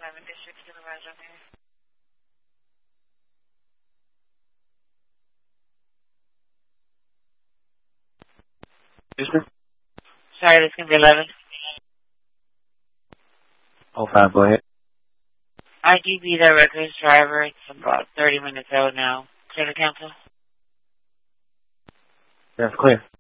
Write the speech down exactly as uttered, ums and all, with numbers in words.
eleven District Supervisor here. Houston? Sorry, this can be eleven. Oh, five, go ahead. I D B that records driver. It's about thirty minutes out now. Clear the council. That's clear.